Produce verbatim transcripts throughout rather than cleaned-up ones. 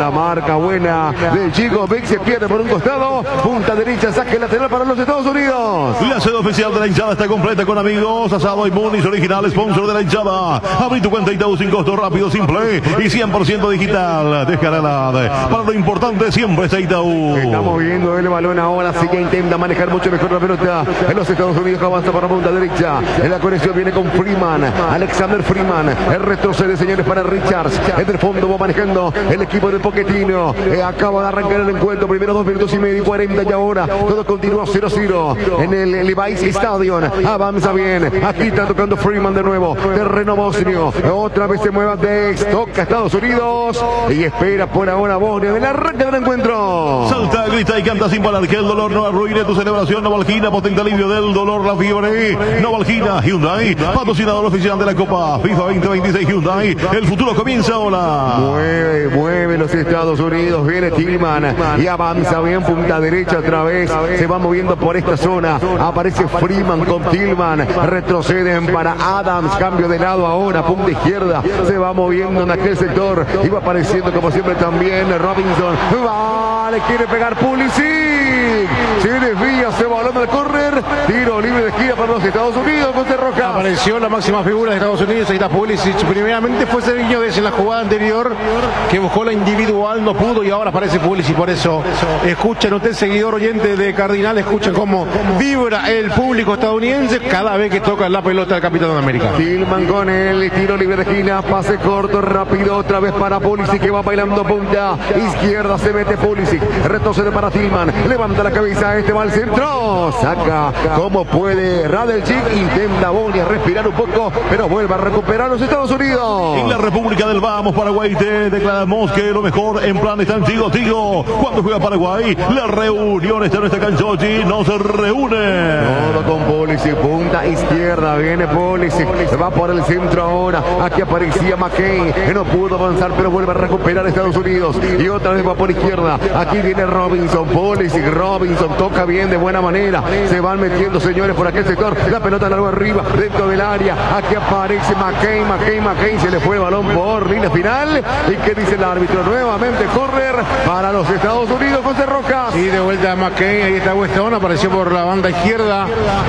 la marca buena del chico Vic, se pierde por un costado. Punta derecha, saque lateral para los Estados Unidos. La sede oficial de la hinchada está completa con amigos, asado y Muniz original, sponsor de la hinchada. Abrí tu cuenta Itaú sin costo, rápido, simple y cien por ciento digital. Descarada. Para lo importante siempre está Itaú. Estamos viendo el balón ahora, sí que intenta manejar mucho mejor la pelota en los Estados Unidos, que avanza para punta derecha. En la conexión viene con Freeman, Alexander Freeman. El retrocede, señores, para Richards. En el fondo va manejando el equipo del Pochettino. Eh, acaba de arrancar el encuentro. Primero dos minutos y medio y cuarenta y ahora todo continúa cero cero en el Levi's Stadium. Avanza bien. Aquí está tocando Freeman de nuevo. Terreno bosnio. Otra vez se mueve Dex. Toca Estados Unidos y espera por ahora Bosnia del arranque del encuentro. Salta, grita y canta sin parar. Que el dolor no arruine tu celebración. Novalgina, potente alivio del dolor, la fiebre. Novalgina, Hyundai, patrocinador oficial de la Copa FIFA veinte veintiséis Hyundai. El futuro comienza ahora. Mueve, mueve los Estados Unidos. Viene Tillman y avanza bien punta derecha otra vez. Se va moviendo por esta zona. Aparece Freeman con Tillman. Retroceden para Adams. Cambio de lado ahora. Punta izquierda. Se va moviendo en aquel sector. Y va apareciendo como siempre también Robinson. Va, le quiere pegar Pulisic. Se desvía, se balón al córner. Tiro libre de esquina para los Estados Unidos. José Rojas. Apareció la máxima figura de Estados Unidos. Ahí está Pulisic. Primeramente fue Cerviño de en la jugada anterior que buscó la individual, no pudo, y ahora aparece Pulisic. Por eso escuchen usted, seguidor oyente de Cardinal, escuchen cómo vibra el público estadounidense cada vez que toca la pelota del capitán de América. Tillman con el tiro libre de esquina, pase corto, rápido, otra vez para Pulisic, que va bailando punta izquierda, se mete Pulisic, retrocede para Tillman, levanta la cabeza, este va al centro, saca como puede Radeljic, intenta Bosnia respirar un poco, pero vuelve a recuperar los Estados Unidos. En la República del Vamos, Paraguay, te declaramos que lo mejor en plan está en Tigo Tigo. Cuando juega Paraguay, la reunión está en esta cancha, no se reúne. Todo con Pulisic, punta izquierda, viene Pulisic, va por el centro ahora. Aquí aparecía McKay, que no pudo avanzar, pero vuelve a recuperar Estados Unidos. Y otra vez va por izquierda. Aquí viene Robinson, Pulisic, Robinson toca bien de buena manera. Se van metiendo, señores, por aquel sector. La pelota largo arriba, dentro del área. Aquí aparece McKay, McKay, McKay. Se le fue el balón por línea final. ¿Y qué dice el árbitro? Nuevamente correr para los Estados Unidos, José Rojas. Y de vuelta a McKay, ahí está Weston, apareció por la banda izquierda.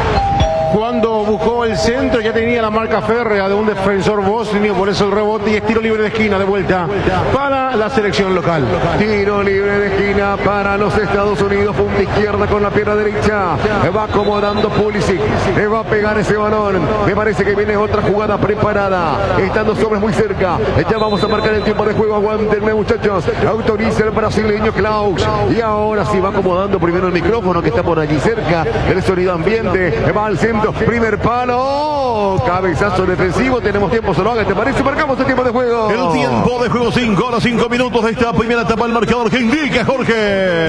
Cuando buscó el centro ya tenía la marca férrea de un defensor bosnio, por eso el rebote y es tiro libre de esquina de vuelta para la selección local. Tiro libre de esquina para los Estados Unidos, punta izquierda con la pierna derecha. Va acomodando Pulisic, le va a pegar ese balón. Me parece que viene otra jugada preparada, estando sobre muy cerca. Ya vamos a marcar el tiempo de juego, aguántenme muchachos. Autoriza el brasileño Klaus. Y ahora sí va acomodando primero el micrófono que está por allí cerca. El sonido ambiente, va al centro. Primer palo, cabezazo defensivo, tenemos tiempo, solo haga, ¿te parece? Marcamos el tiempo de juego. El tiempo de juego, cinco horas, cinco minutos de esta primera etapa del marcador que indica Jorge.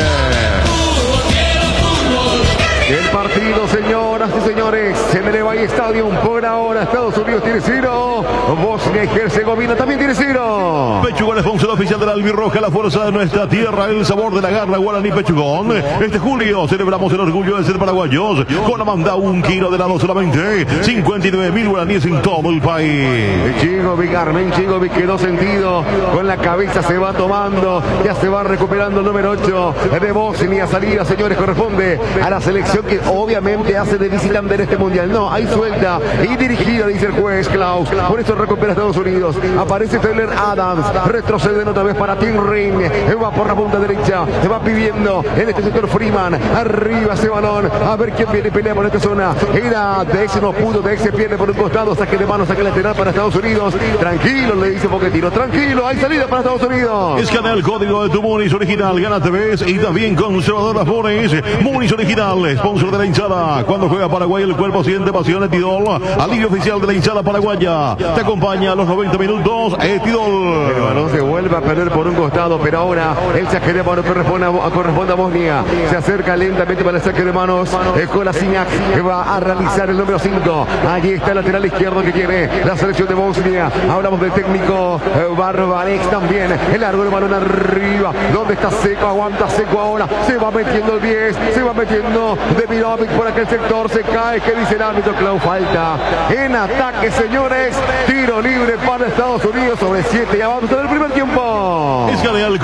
El partido, señoras y señores, en el Levi's Stadium, por ahora Estados Unidos tiene cero, Bosnia y Herzegovina también tiene cero. Pechugón, sponsor oficial de la albirroja, la fuerza de nuestra tierra, el sabor de la garra, Guaraní Pechugón. Este julio celebramos el orgullo de ser paraguayos, con Amanda un kilo de helado solamente, cincuenta y nueve mil guaraníes en todo el país. Chigovic, Armen Chigovic quedó sentido, con la cabeza se va tomando, ya se va recuperando el número ocho de Bosnia. Salida, señores, corresponde a la selección que obviamente hace de visitante en este mundial. No, hay suelta y dirigida, dice el juez Klaus. Por eso recupera Estados Unidos. Aparece Taylor Adams. Retroceden otra vez para Tim Ring. Va por la punta derecha. Se va pidiendo en este sector Freeman. Arriba ese balón. A ver quién viene y pelea por esta zona. Era Dex, no pudo. Dex se pierde por un costado. Saque de mano, saque lateral para Estados Unidos. Tranquilo, le dice Pochettino. Tranquilo, hay salida para Estados Unidos. Escanea el código de tu Muniz original. Gana T V y también conservador las Muniz. Muniz original, sponsor de la hinchada. Cuando juega Paraguay, el cuerpo siente pasión. Etidol, alivio oficial de la hinchada paraguaya. Te acompaña a los noventa minutos. Etidol. El balón se vuelve a perder por un costado, pero ahora el saque de manos corresponde a, corresponde a Bosnia. Se acerca lentamente para el saque de manos. Kolasinac que va a realizar el número cinco. Allí está el lateral izquierdo que tiene la selección de Bosnia. Hablamos del técnico eh, Barbalex también. El largo del balón arriba. Donde está Seco, aguanta Seco ahora. Se va metiendo el diez. Se va metiendo de Mirovic por aquel sector. Se cae. ¿Qué dice el árbitro? Clau, falta en ataque, señores. Tiro libre para Estados Unidos sobre siete. Ya vamos en el primer tiempo. Escanea el